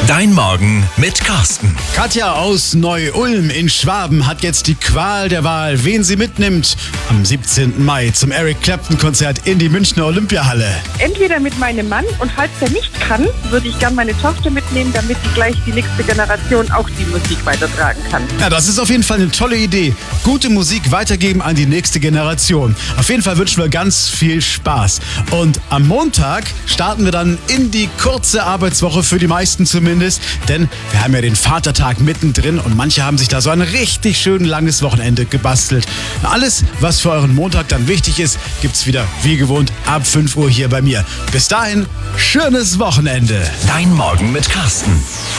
Dein Morgen mit Carsten. Katja aus Neu-Ulm in Schwaben hat jetzt die Qual der Wahl, wen sie mitnimmt am 17. Mai zum Eric Clapton-Konzert in die Münchner Olympiahalle. Entweder mit meinem Mann und falls der nicht kann, würde ich gern meine Tochter mitnehmen, damit sie gleich die nächste Generation auch die Musik weitertragen kann. Ja, das ist auf jeden Fall eine tolle Idee. Gute Musik weitergeben an die nächste Generation. Auf jeden Fall wünschen wir ganz viel Spaß. Und am Montag starten wir dann in die kurze Arbeitswoche, für die meisten zumindest, denn wir haben ja den Vatertag mittendrin und manche haben sich da so ein richtig schön langes Wochenende gebastelt. Alles, was für euren Montag dann wichtig ist, gibt's wieder wie gewohnt ab 5 Uhr hier bei mir. Bis dahin, schönes Wochenende. Dein Morgen mit Carsten.